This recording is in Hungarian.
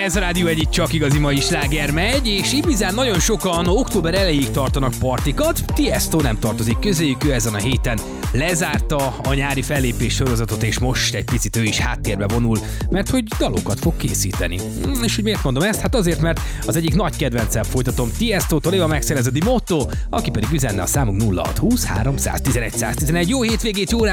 Ez a Rádió Egy, csak igazi mai sláger megy, és Ibizán nagyon sokan október elejéig tartanak partikat. Tiesto nem tartozik közéjük, ő ezen a héten lezárta a nyári fellépés sorozatot, és most egy picit ő is háttérbe vonul, mert hogy dalokat fog készíteni. És hogy miért mondom ezt? Hát azért, mert az egyik nagy kedvencem folytatom Tiestótól, Eva Max, ez a Di Motto, aki pedig üzenne a számunk 0620 311 111. Jó hétvégét, jó